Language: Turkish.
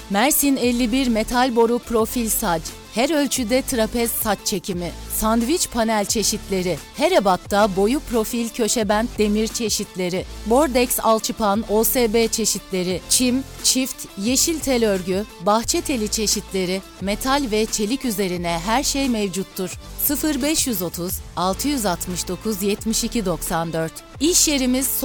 Mersin 51 metal boru profil sac, her ölçüde trapez saç çekimi, sandviç panel çeşitleri, her ebatta boyu profil köşebent demir çeşitleri, bordeks alçıpan OSB çeşitleri, çim, çift, yeşil tel örgü, bahçe teli çeşitleri, metal ve çelik üzerine her şey mevcuttur. 0530 669 72 94. İş yerimiz